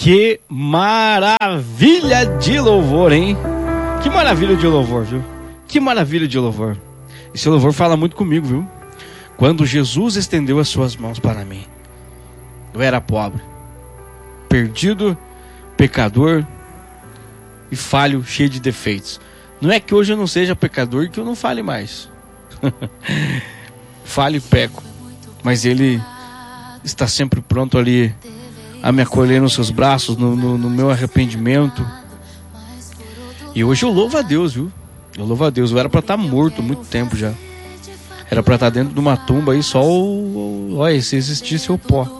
Que maravilha de louvor, hein? Que maravilha de louvor, viu? Que maravilha de louvor. Esse louvor fala muito comigo, viu? Quando Jesus estendeu as suas mãos para mim, eu era pobre, perdido, pecador e falho, cheio de defeitos. Não é que hoje eu não seja pecador e que eu não fale mais. Falho e peco, mas Ele está sempre pronto ali a me acolher nos seus braços, no meu arrependimento. E hoje eu louvo a Deus, viu? Eu louvo a Deus. Eu era para estar morto há muito tempo já. Era para estar dentro de uma tumba aí, só olha, se existisse o pó.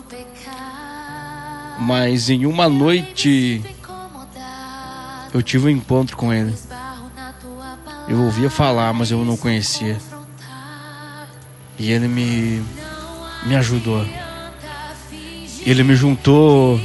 Mas em uma noite eu tive um encontro com Ele. Eu ouvia falar, mas eu não conhecia. E Ele me ajudou. Ele me juntou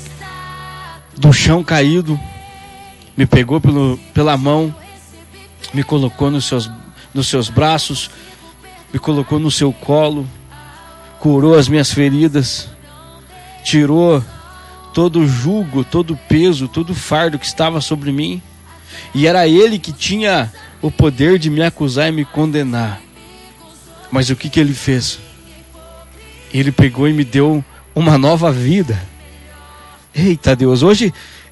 do chão caído, me pegou pela mão, me colocou nos seus braços, me colocou no seu colo, curou as minhas feridas, tirou todo o jugo, todo o peso, todo o fardo que estava sobre mim. E era Ele que tinha o poder de me acusar e me condenar. Mas o que Ele fez? Ele pegou e me deu uma nova vida. Eita Deus, hoje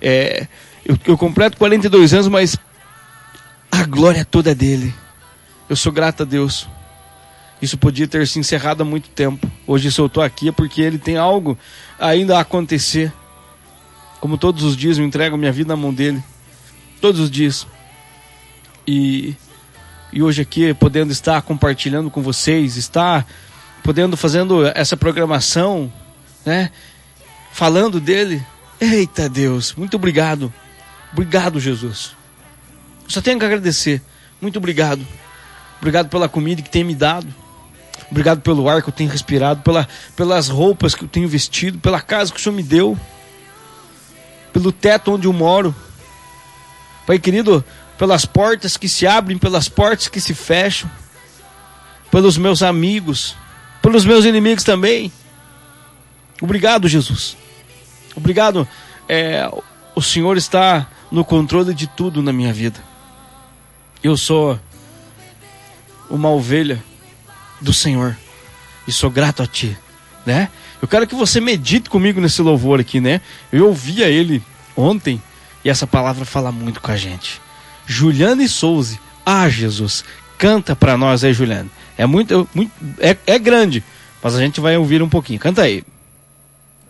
eu completo 42 anos, mas a glória toda é dele. Eu sou grato a Deus. Isso podia ter se encerrado há muito tempo. Hoje se eu estou aqui é porque Ele tem algo ainda a acontecer. Como todos os dias eu entrego minha vida na mão dele. Todos os dias. E hoje aqui podendo estar compartilhando com vocês, estar podendo fazendo essa programação, né? Falando dele. Eita Deus, muito obrigado. Obrigado, Jesus. Só tenho que agradecer. Muito obrigado. Obrigado pela comida que tem me dado. Obrigado pelo ar que eu tenho respirado, pelas roupas que eu tenho vestido, pela casa que o Senhor me deu, pelo teto onde eu moro. Pai querido, pelas portas que se abrem, pelas portas que se fecham, pelos meus amigos, pelos meus inimigos também. Obrigado, Jesus. Obrigado. O Senhor está no controle de tudo na minha vida. Eu sou uma ovelha do Senhor e sou grato a Ti, né? Eu quero que você medite comigo nesse louvor aqui, né? Eu ouvia ele ontem e essa palavra fala muito com a gente. Juliane Souza, Jesus, canta pra nós aí, Juliane. É grande, mas a gente vai ouvir um pouquinho. Canta aí.